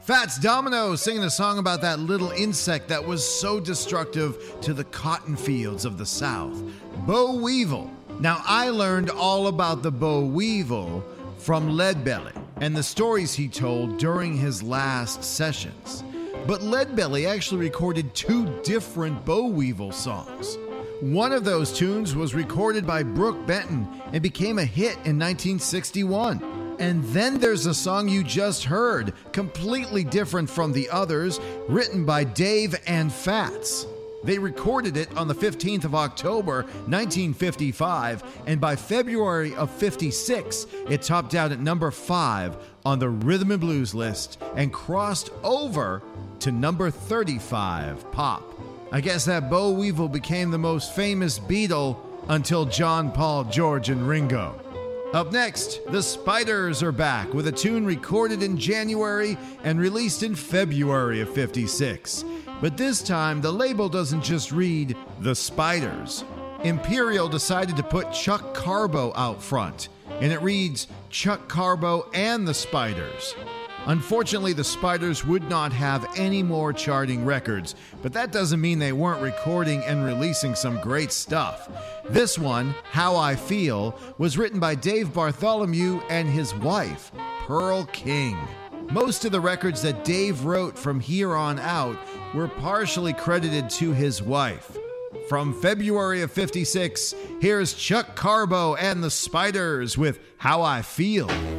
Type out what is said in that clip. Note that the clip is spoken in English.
Fats Domino singing a song about that little insect that was so destructive to the cotton fields of the South. Boll Weevil. Now, I learned all about the boll weevil from Leadbelly and the stories he told during his last sessions. But Leadbelly actually recorded 2 different boll weevil songs. One of those tunes was recorded by Brook Benton and became a hit in 1961. And then there's a song you just heard, completely different from the others, written by Dave and Fats. They recorded it on the 15th of October, 1955, and by February of 56, it topped out at number 5 on the Rhythm and Blues list and crossed over to number 35 pop. I guess that boll weevil became the most famous Beatle until John, Paul, George, and Ringo. Up next, the Spiders are back with a tune recorded in January and released in February of 56. But this time, the label doesn't just read The Spiders. Imperial decided to put Chuck Carbo out front, and it reads Chuck Carbo and the Spiders. Unfortunately, the Spiders would not have any more charting records, but that doesn't mean they weren't recording and releasing some great stuff. This one, How I Feel, was written by Dave Bartholomew and his wife, Pearl King. Most of the records that Dave wrote from here on out were partially credited to his wife. From February of 56, here's Chuck Carbo and the Spiders with How I Feel.